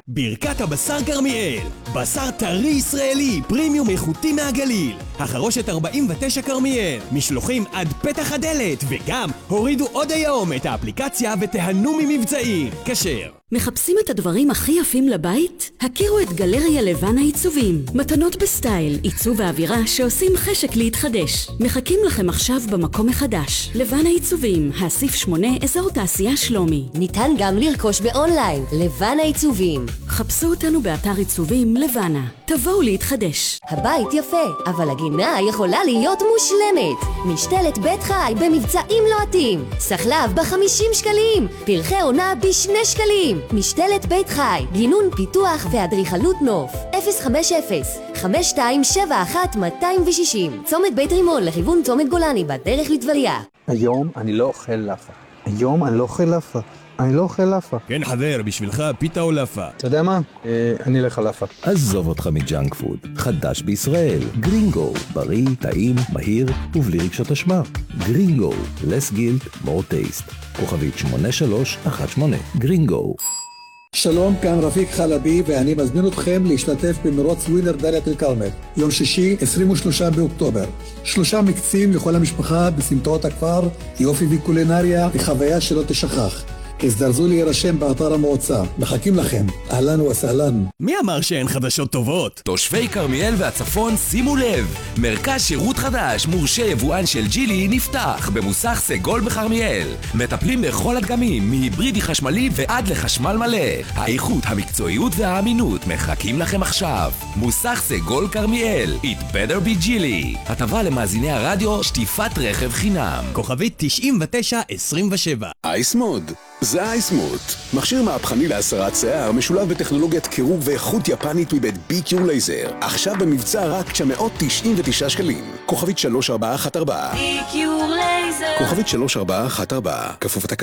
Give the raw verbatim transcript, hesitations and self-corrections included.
ברכת הבשר כרמיאל, בשר טרי ישראלי, פרימיום איכותי מהגליל. החרושת ארבעים ותשע כרמיאל, משלוחים עד פתח הדלת, וגם הורידו עוד היום את האפליקציה ותהנו ממבצעים. כשר. מחפשים את הדברים הכי יפים לבית? הכירו את גלריה לבנה עיצובים. מתנות בסטייל, עיצוב ואווירה שעושים חשק להתחדש. מחכים לכם עכשיו במקום מחדש. לבנה עיצובים, האסיף שמונה, אזור תעשייה שלומי. ניתן גם לרכוש באונליין. לבנה עיצובים. חפשו אותנו באתר עיצובים לבנה. תבואו להתחדש. הבית יפה, אבל הגינה יכולה להיות מושלמת. משתלת בית חי במבצעים לוהטים. סחלב ב-חמישים שקלים. פרחי עונה בשני שקלים. משתלת בית חי, גינון פיתוח ואדריכלות נוף. אפס חמש אפס חמש שתיים שבע אחת מאתיים ושישים. צומת בית רימון לכיוון צומת גולני בדרך לטבריה. היום אני לא אוכל לאפה. היום אני לא אוכל לאפה. אני לא אוכל לאפה. כן חבר, בשבילך פיתה או לאפה? אתה יודע מה? אה, אני אלך על לאפה. עזוב אותך מג'אנק פוד. חדש בישראל. גרינגו. בריא, טעים, מהיר ובלי רגשות אשמה. גרינגו. less guilt, more taste. כוכבית שמונה שלוש אחת שמונה. גרינגו. שלום, כאן רפיק חלבי ואני מזמין אתכם להשתתף במרוץ ווינר דאלית אל כרמל. יום שישי, עשרים ושלושה באוקטובר. שלושה מקצים לכל המשפחה בסמטאות הכפר, יופי וקולינריה וחוויה שלא תשכח. הזדרזו להירשם באתר המועצה. מחכים לכם. אהלן וסהלן. מי אמר שאין חדשות טובות? תושבי כרמיאל והצפון, שימו לב, מרכז שירות חדש מורשה יבואן של ג'ילי נפתח במוסך סגול בכרמיאל. מטפלים בכל הדגמים, מהיברידי חשמלי ועד לחשמל מלא. האיכות, המקצועיות והאמינות מחכים לכם עכשיו. מוסך סגול כרמיאל, It better be ג'ילי. הטבה למאזיני הרדיו, שטיפת רכב חינם. כוכבית תשעים ותשע עשרים ושבע. אייסמוד. זה אייסמוד, מכשיר מהפכני להסרת שיער משולב בטכנולוגיית קירור ואיכות יפנית מבית בי-קיור לייזר. עכשיו במבצע רק תשע מאות תשעים ותשעה שקלים. כוכבית שלוש ארבע אחת ארבע. בי-קיור לייזר. כוכבית שלוש ארבע אחת ארבע. כפוף לתקנון.